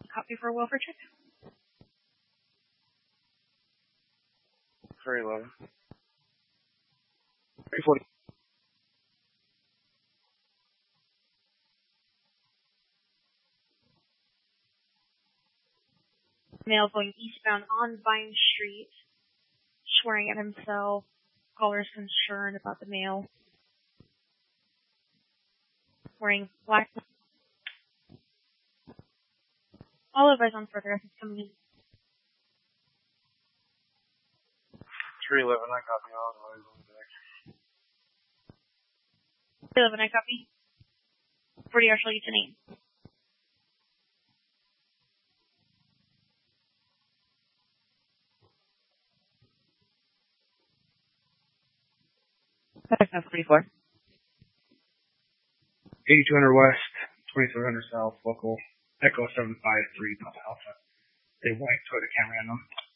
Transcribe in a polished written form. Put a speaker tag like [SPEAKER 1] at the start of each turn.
[SPEAKER 1] copy for welfare check.
[SPEAKER 2] 311. 340.
[SPEAKER 1] Male going eastbound on Vine Street, swearing at himself. Caller is concerned about the male wearing black. All advice on further efforts coming in.
[SPEAKER 2] 311, I copy all noise on the deck.
[SPEAKER 1] 311, I copy. 40 shall get to name.
[SPEAKER 3] That's 44.
[SPEAKER 2] 8200 West, 2300 South, local Echo 753 Papa Alpha. They white Toyota Camry on them.